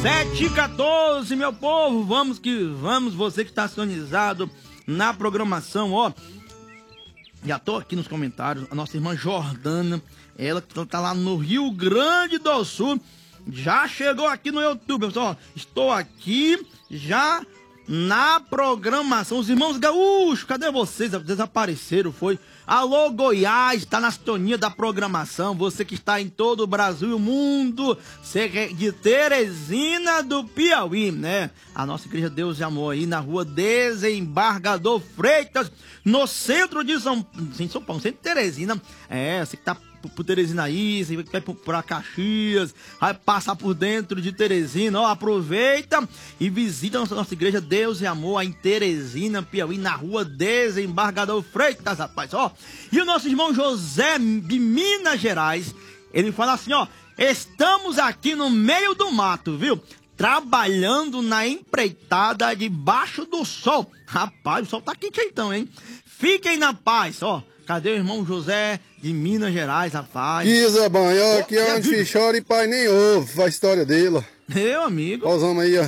7h14, meu povo, vamos que vamos, você que está sintonizado na programação, ó. Já tô aqui nos comentários, a nossa irmã Jordana, ela que tá lá no Rio Grande do Sul, já chegou aqui no YouTube, pessoal. Estou aqui já na programação. Os irmãos gaúchos, cadê vocês? Desapareceram, foi? Alô, Goiás, tá na sintonia da programação. Você que está em todo o Brasil e o mundo, você de Teresina do Piauí, né? A nossa igreja Deus e Amor aí na rua Desembargador Freitas, no centro de São Paulo, centro de Teresina. É, você que tá por Teresina aí, você vai pra Caxias, vai passar por dentro de Teresina, ó, aproveita e visita a nossa igreja Deus e Amor aí em Teresina, Piauí, na rua Desembargador Freitas, rapaz, ó. E o nosso irmão José de Minas Gerais, ele fala assim, ó, estamos aqui no meio do mato, viu? Trabalhando na empreitada debaixo do sol. Rapaz, o sol tá quente então, hein? Fiquem na paz, ó. Cadê o irmão José de Minas Gerais, rapaz? Que Zé Banho, aqui é onde se chora e pai nem ouve a história dele, ó. Meu amigo. Olha os homens aí, ó.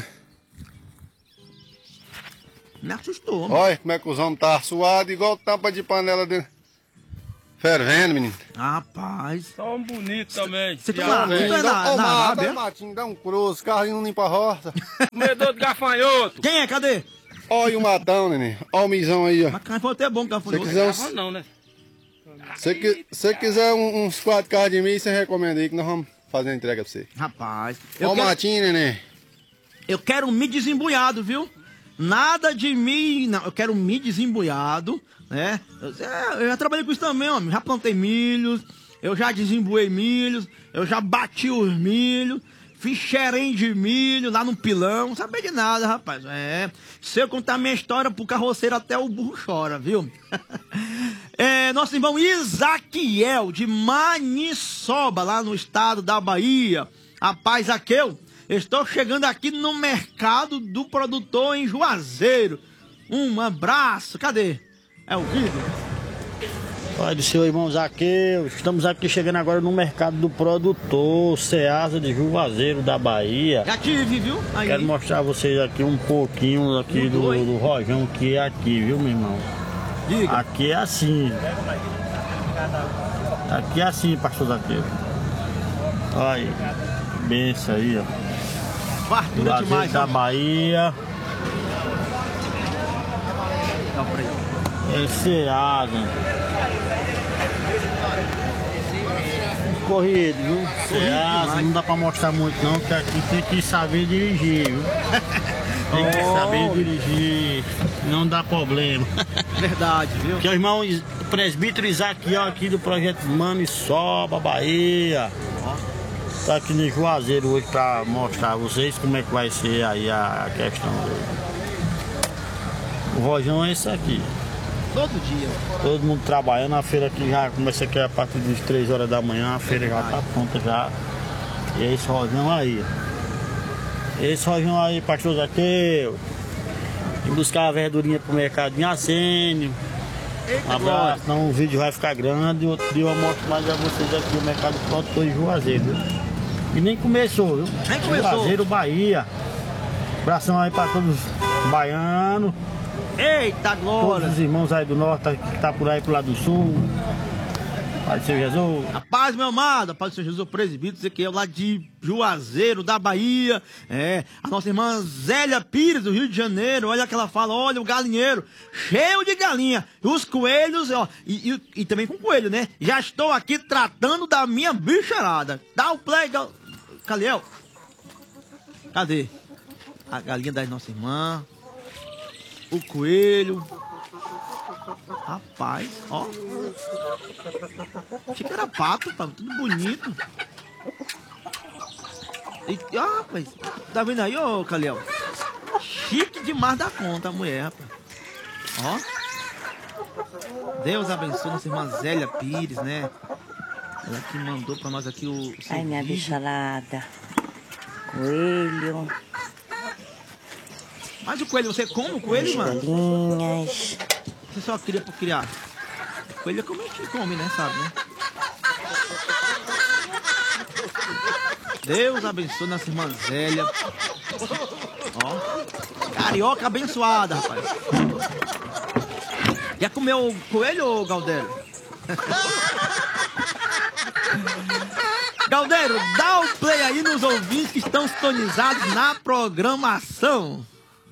Me assustou, mano. Olha como é que os homens tá suado igual tampa de panela de fervendo, menino. Rapaz. Só um bonito também. Você tá na Dá Arábia? um matinho, dá um cruz, carrinho não limpa a horta. Comedor de gafanhoto. Quem é? Cadê? Olha o matão, neném. Olha o misão aí, ó. Mas cara, foi até bom que ela foi. Se quiser uns... Não, né? Se quiser uns 4 carros de mim, você recomenda aí que nós vamos fazer a entrega pra você. Rapaz. Olha o matinho, neném. Eu quero milho desembuiado, viu? Nada de milho, não. Eu quero milho desembuiado, né? Eu já trabalhei com isso também, ó. Já plantei milhos, eu já desembuei milhos, eu já bati os milhos, fiz xerém de milho lá no pilão, não sabia de nada, rapaz. É, se eu contar minha história pro carroceiro, até o burro chora, viu? Nosso irmão Isaquiel, de Maniçoba, lá no estado da Bahia. Rapaz, Zaqueu, estou chegando aqui no mercado do produtor em Juazeiro. Um abraço, cadê? É o vídeo? Pai do seu irmão Zaqueu, estamos aqui chegando agora no mercado do produtor, Ceasa de Juazeiro da Bahia. Já tive, viu? Aí. Quero mostrar a vocês aqui um pouquinho aqui do rojão que é aqui, viu, meu irmão? Diga. Aqui é assim. Aqui é assim, pastor Zaqueu. Olha aí, benção aí, ó. Fartura Juazeiro demais, da ó. Bahia. Dá pra ele. É Ceasa. Corrido, viu? Ceasa, não dá pra mostrar muito não, porque aqui tem que saber dirigir, viu? Tem que saber dirigir, não dá problema. Verdade, viu? Que é o irmão presbítero Isaquiel aqui do projeto Maniçoba, Bahia. Tá aqui no Juazeiro hoje pra mostrar a vocês como é que vai ser aí a questão do... O rojão é esse aqui. Todo dia. Todo mundo trabalhando, a feira aqui já começa aqui a partir das 3 horas da manhã, a feira já tá pronta já. E é esse rojão aí. Esse rojão aí, pastor Zaqueu. E buscar a verdurinha pro mercado em Acênio. Um abraço, senão o vídeo vai ficar grande. Outro dia eu mostro mais a vocês aqui o mercado produtor em Juazeiro, viu? E nem começou, viu? Nem começou. Juazeiro, Bahia. Abração aí pra todos os baianos. Eita glória! Todos os irmãos aí do norte que tá por aí pro lado do sul. Pai do Senhor Jesus. A paz, meu amado, a paz do Senhor Jesus, presbítero Ezequiel, lá de Juazeiro, da Bahia. A nossa irmã Zélia Pires, do Rio de Janeiro, olha que ela fala, olha o galinheiro, cheio de galinha. E os coelhos, ó, e também com coelho, né? Já estou aqui tratando da minha bicharada. Dá o play, Caliel. Cadê? A galinha da nossa irmã. O coelho. Rapaz, ó. Achei que era pato, pá, tudo bonito. E, rapaz, tá vendo aí, ô Caliel? Chique demais da conta a mulher, rapaz. Ó. Deus abençoe nossa irmã Zélia Pires, né? Ela que mandou pra nós aqui o Ai, minha bicharada. Coelho. Mas o coelho, você come o coelho, mano? Galinhas. Você só cria por criar? Coelho é como a gente come, né? Sabe, né? Deus abençoe nossa irmã Zélia. Ó. Carioca abençoada, rapaz. Já comeu coelho, Galdério? Galdério, dá o play aí nos ouvintes que estão sintonizados na programação.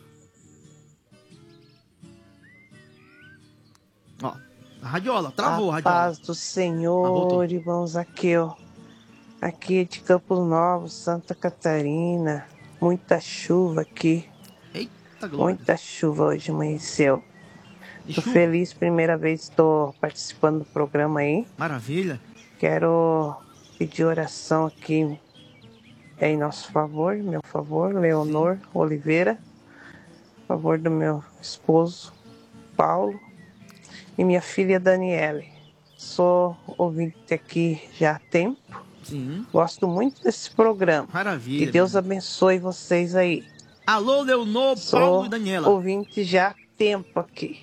Ó, a radiola, travou a radiola. Paz do Senhor, irmão Zaqueu. Aqui de Campos Novos, Santa Catarina. Muita chuva aqui. Eita, glória. Muita chuva hoje amanheceu. E Tô chuva? feliz, primeira vez estou participando do programa aí. Maravilha. Quero pedir oração aqui em nosso favor, meu favor, Leonor Oliveira. A favor do meu esposo, Paulo. E minha filha Daniele. Sou ouvinte aqui já há tempo. Sim. Gosto muito desse programa. Maravilha. Que Deus abençoe vocês aí. Alô, Leonor, Paulo e Daniela. Ouvinte já há tempo aqui.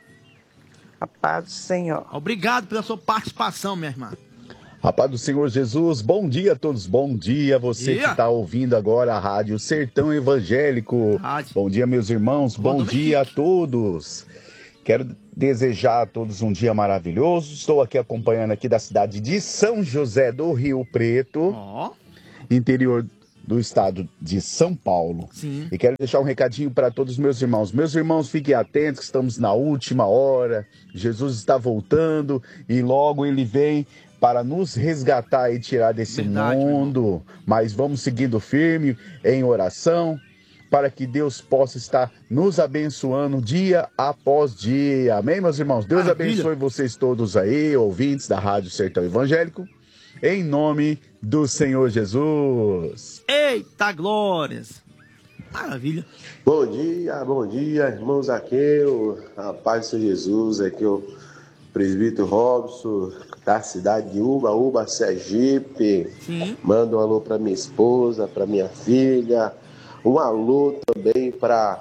A paz do Senhor. Obrigado pela sua participação, minha irmã. A paz do Senhor Jesus, bom dia a todos, bom dia você Dia. que está ouvindo agora a Rádio Sertão Evangélico. Rádio. Bom dia, meus irmãos, bom dia a todos. Quero desejar a todos um dia maravilhoso. Estou aqui acompanhando aqui da cidade de São José do Rio Preto, Ó, interior do estado de São Paulo. sim. E quero deixar um recadinho para todos os meus irmãos. Meus irmãos, fiquem atentos que estamos na última hora. Jesus está voltando e logo ele vem para nos resgatar e tirar desse Verdade, meu mundo. Mas vamos seguindo firme em oração para que Deus possa estar nos abençoando dia após dia. Amém, meus irmãos? Deus Maravilha. abençoe vocês todos aí, ouvintes da Rádio Sertão Evangélico. Em nome do Senhor Jesus. Eita, glórias. Maravilha. Bom dia, irmão Zaqueu, a paz do Senhor Jesus, aqui é o presbítero Robson, da cidade de Ubaúba, Sergipe. Sim. Manda um alô para minha esposa, para minha filha, um alô também para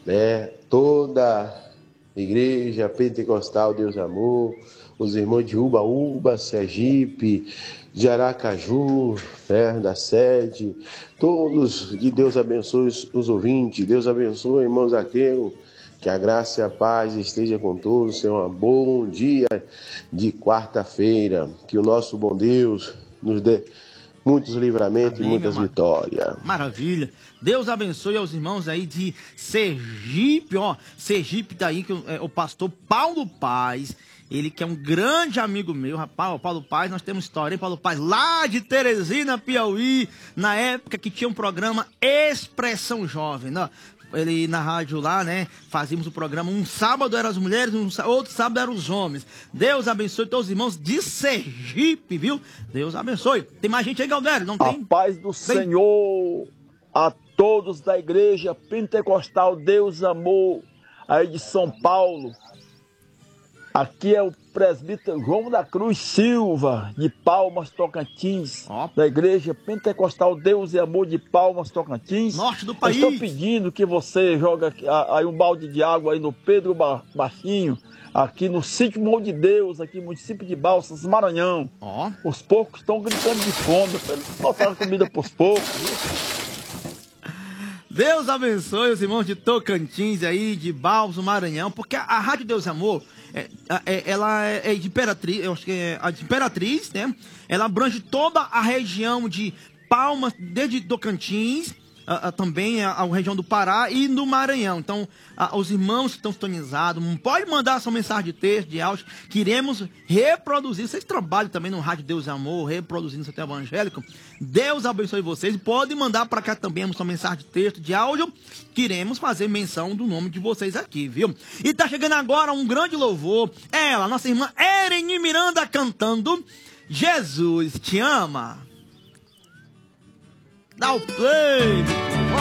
toda a igreja pentecostal Deus Amor, os irmãos de Ubaúba, Sergipe, de Aracaju, da sede, todos, que Deus abençoe os ouvintes, Deus abençoe, irmão Zaqueu, que a graça e a paz esteja com todos, tenha um bom dia de quarta-feira, que o nosso bom Deus nos dê muitos livramentos Amém, e muitas meu irmão. vitórias. Maravilha. Deus abençoe aos irmãos aí de Sergipe, ó. Sergipe daí, que o pastor Paulo Paz, ele que é um grande amigo meu, rapaz, o Paulo Paz, nós temos história, hein, Paulo Paz, lá de Teresina, Piauí, na época que tinha um programa Expressão Jovem, né? Ele na rádio lá, né? Fazíamos o programa. Um sábado eram as mulheres, outro sábado eram os homens. Deus abençoe todos os irmãos de Sergipe, viu? Deus abençoe. Tem mais gente aí, Galdério? Não tem? A paz do Senhor a todos da igreja pentecostal Deus Amor, aí de São Paulo. Aqui é o presbítero João da Cruz Silva, de Palmas, Tocantins, da igreja pentecostal Deus e Amor de Palmas, Tocantins. Norte do país. Estou pedindo que você joga aí um balde de água aí no Pedro Baixinho, aqui no sítio Morro de Deus, aqui no município de Balsas, Maranhão. Os porcos estão gritando de fome, para eles botarem comida para os porcos. Deus abençoe os irmãos de Tocantins aí, de Balsas, Maranhão, porque a Rádio Deus e Amor, ela é de Imperatriz, eu acho que é a de Imperatriz, né? Ela abrange toda a região de Palmas, desde Tocantins, também a região do Pará e no Maranhão. Então, os irmãos que estão sintonizados, pode mandar sua mensagem de texto, de áudio, que iremos reproduzir. Vocês trabalham também no Rádio Deus e Amor, reproduzindo o Sertão Evangélico. Deus abençoe vocês. Pode mandar para cá também a sua mensagem de texto, de áudio, que iremos fazer menção do nome de vocês aqui, viu? E tá chegando agora um grande louvor. Ela, nossa irmã Ereni Miranda, cantando Jesus Te Ama. Dá o play. Ó.